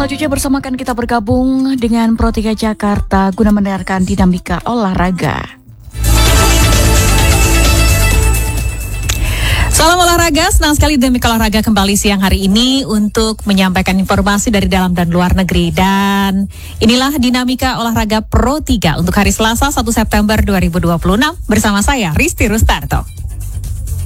selanjutnya bersamakan kita bergabung dengan Pro 3 Jakarta guna mendengarkan dinamika olahraga. Salam olahraga, senang sekali Dinamika Olahraga kembali siang hari ini untuk menyampaikan informasi dari dalam dan luar negeri. Dan inilah Dinamika Olahraga Pro 3 untuk hari Selasa 1 September 2026 bersama saya Risti Rustarto.